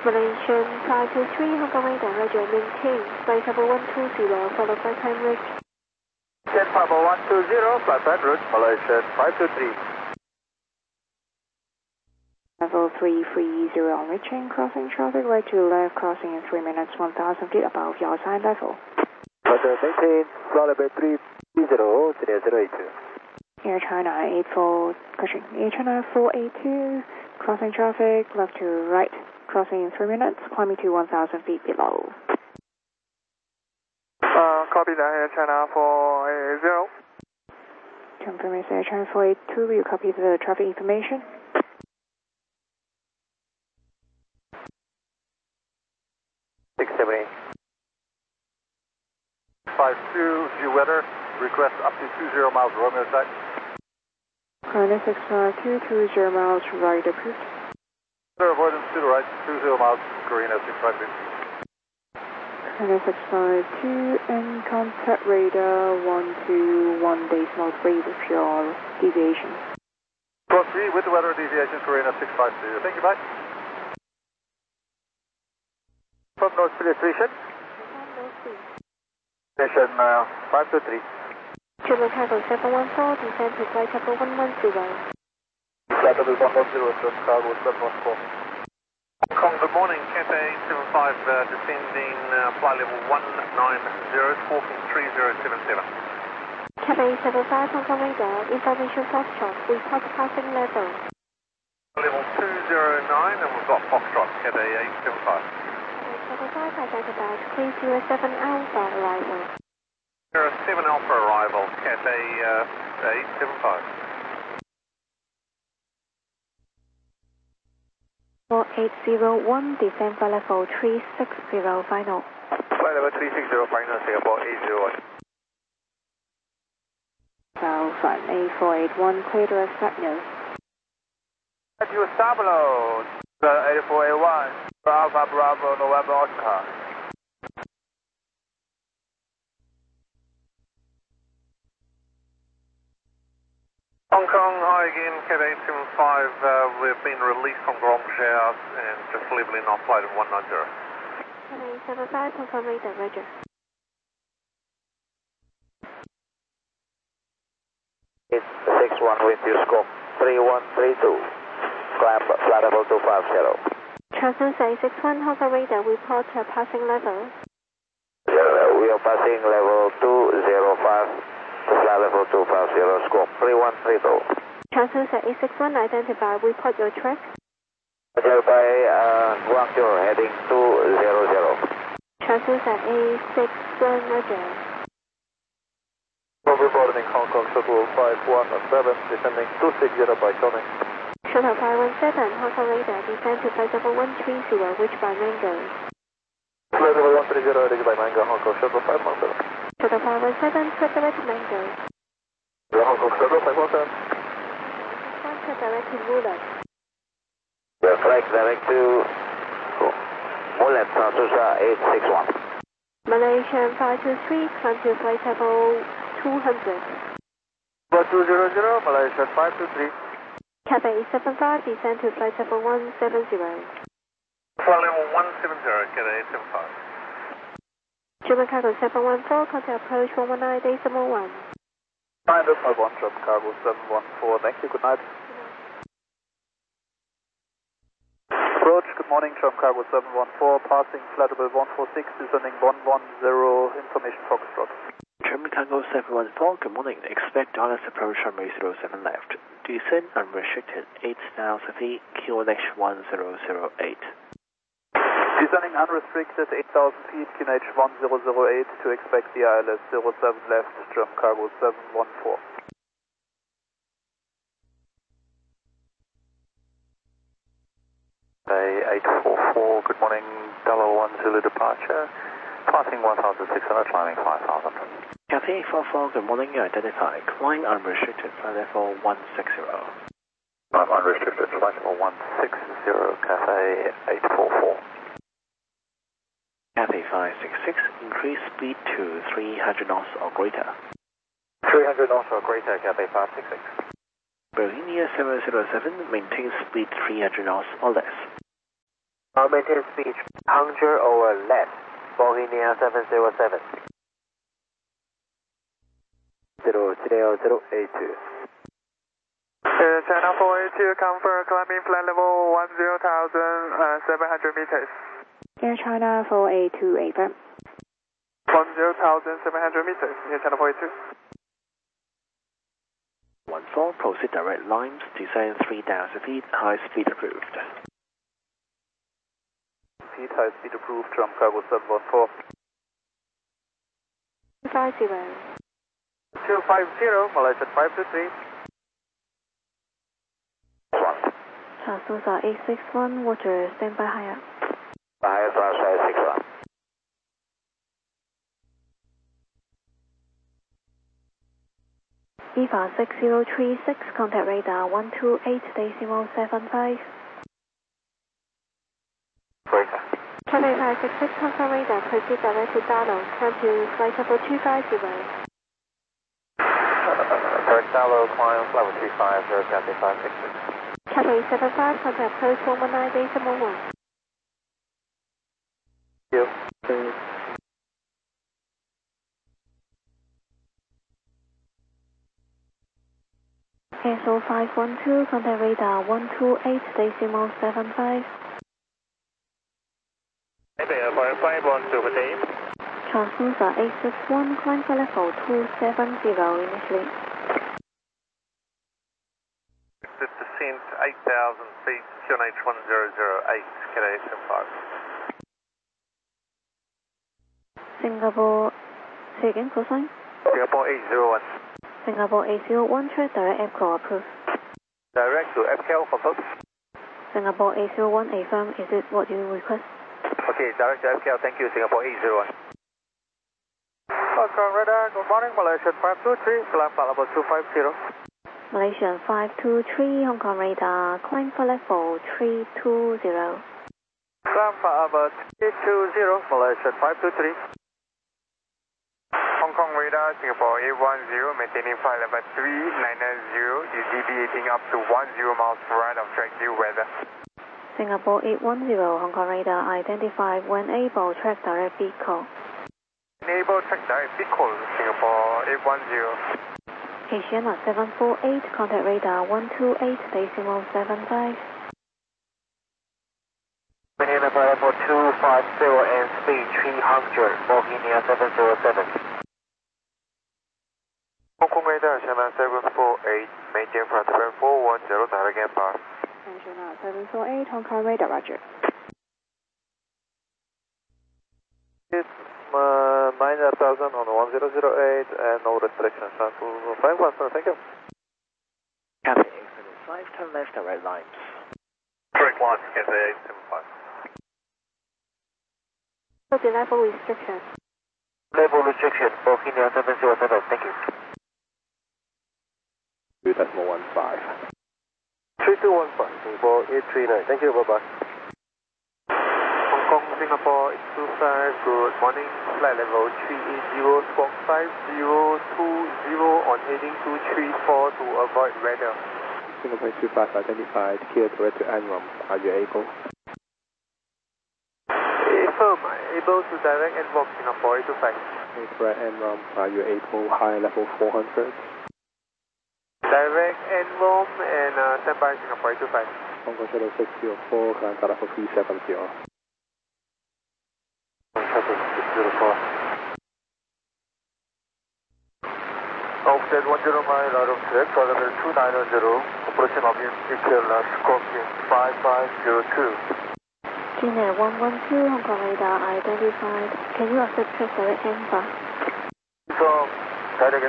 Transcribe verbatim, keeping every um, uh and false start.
Malaysian five two three, Hong Kong radar, Roger, maintain, flight level one two zero, follow flight time reach. Jet level one two zero, flight time route, Malaysian five two three. Level three three zero on reaching, crossing traffic right to left, crossing in three minutes, one thousand feet above your sign level. Roger, maintain, flight level three zero, zero zero eight two. Air China eight four, correction, Air China four eight two, crossing traffic left to right, crossing in three minutes, climbing to one thousand feet below. Uh, copy that, Air China four eight zero. Confirmation Air China four eight two, will you copy the traffic information? six seven eight. five two, view weather, request up to two zero miles, Romeo side. China six five two, two zero miles, right approved. Clear avoidance to the right, two zero miles, Korean six five two. China six five two, and contact radar one two one decimal three with your deviation. Cross three with the weather deviation, Korean six five two. Thank you, bye. From North Philly Station. Station uh, five two three. German Cargo seven one four, descend to flight level one one zero. Flight level one one zero, German Cargo seven one four. Hong Kong, good morning, Cathay seven five, uh, descending uh, flight level one nine zero, squawking three zero seven seven. Cathay seven five, Hong Kong radar, information Foxtrot, report passing level. Level two zero nine, and we've got Foxtrot, Cathay eight seven five. seven five, identified, clear zero seven Alpha arrival. zero seven Alpha arrival, Cathay uh, eight seven five. four eight zero one, descend flight level three six zero, final. Flight level three six zero, final, Singapore eight zero one. Southern A four eight one, clear direct flight nose. You Stablo, eight four eight one, Alpha Bravo November Oscar. Hong Kong, hi again, Cathay eight seven five, uh, we've been released from Grandchère and just leveling off flight of one nine zero. Cathay seven five, Hong Kong radar, Roger. It's six one with you, scope three one three two, climb flight level two five zero. Translucent six one, Hong Kong radar, report uh, passing level. Yeah, we are passing level two zero five, flight level two five zero, scope three one three two. Translucent A six one, identify, report your track. Nearby uh, Guangzhou, heading two zero zero. Translucent A six one, Roger. Over boarding Hong Kong Shuttle five one seven, descending two six zero by Tony. Shuttle five one seven, Hong Kong radar, descend to flight level one three zero, reach by Mango. Flight level one three zero, reach by Mango, Hong Kong Shuttle five one seven. Shuttle five one seven, turn direct to Mango. Hong Kong Shuttle five one seven. Turn direct to Mulan. Yeah, flight direct to Mulan, Sousa eight six one. Malaysian five two three, climb to flight level two hundred. two zero zero, Malaysian five two three. Cathay seven five, descend to flight level one seven zero. Flight level one seven zero, Cathay eight seven five. German Cargo seven one four, contact approach one one nine decimal one. nine decimal one, German Cargo seven one four, thank you, good night. Approach, good morning, German Cargo seven one four, passing flight level one four six, descending one one zero, information Foxtrot. German Cargo seven one four, good morning. Expect Dallas approach runway zero seven left. Descend unrestricted eight thousand feet, Q N H one zero zero eight. Descending unrestricted eight thousand feet, Q N H one zero zero eight, to expect the I L S zero seven left, German Cargo seven one four. eight four four, good morning, Delaware one Zulu departure. Passing one thousand six hundred, climbing five thousand. Cathay eight four four, good morning, identify. Climb unrestricted, flight level one six zero. Climb unrestricted, flight level one six zero, Cathay eight four four. Cathay five six six, increase speed to three hundred knots or greater. three hundred knots or greater, Cathay five six six. Bohemia seven zero seven, maintain speed three hundred knots or less. Uh, maintain speed one hundred over left, Bohemia seven zero seven. zero zero zero eight two. Uh, China four eight two, confirm climbing flight level one zero thousand seven hundred meters. Air China four eight two, affirm. one zero thousand seven hundred meters, Air China four eight two. one four, proceed direct lines, descend three thousand feet, high speed approved. Feet high speed approved from cargo seven one four. five zero. two five zero, Malaysia five two three. Transducer eight six one, water standby higher. Higher thrust six one. EVA six zero three six, contact radar one two eight decimal seven five. Breaker. Charlie five six six, contact radar, proceed direct to Darlow, climb to flight level two five zero. Direct Darlow, climb level two five zero, Cathay five six six. Charlie seven five, contact approach one one nine decimal one. You. S O five one two, contact radar one two eight decimal seven five. five one two, proceed. Transducer eight six one, climb for level two seven zero initially. Descent eight thousand feet, Q N H one zero zero eight, K A seven five. Singapore, say again, call sign. Singapore eight zero one. Singapore eight zero one, track direct F C O approved. Direct to F K L, confirm. Singapore eight zero one, affirm, is it what you request? Okay, direct to F K L, thank you, Singapore eight zero one. Hong Kong radar, good morning, Malaysia five two three, climb flight level two five zero. Malaysian five two three, Hong Kong radar, climb for level three two zero. Climb flight level three two zero, Malaysia five two three. Hong Kong radar, Singapore eight one zero, maintaining flight level three nine nine zero, is deviating up to one zero miles right of track due weather. Singapore eight one zero, Hong Kong radar, identify when able, track direct B call. Enable track direct B call, Singapore eight one zero. Asiana seven four eight, contact radar one two eight decimal seven five. Maintain flight level two five zero and speed three hundred, Bohemia seven zero seven. Hong Kong radar, China seven four eight, maintain flight level four one zero, direct and pass. Asiana seven four eight, Hong Kong radar, roger. It's uh, nine thousand on one zero zero eight and no restrictions. five one, thank you. Cathay eight seven five, turn left direct lines. Direct line, Cathay eight seven five. The level restriction. Level restriction, Bohemia seven zero seven, thank you. two decimal one five. three two one five, Singapore eight three nine, thank you, bye bye. Hong Kong, Singapore eight two five, good morning, flight level three eight zero, squawk five zero two zero on heading two three four to avoid radar. Singapore two five identified, clear direct to N R O M, are you able? Affirm, able to direct and walk Singapore eight two five. Direct N R O M, are you able, high level four hundred? Direct N R O M and uh, standby Singapore eight two five. Hong Kong Shuttle six zero four, climb flight level three seven zero. Shuttle six zero four. Offset one zero mile out of track, flight level two nine zero, approaching object equal Scorpion five five zero two. Gina one one two, Hong Kong radar identified. Can you accept track direct and pass? So, direct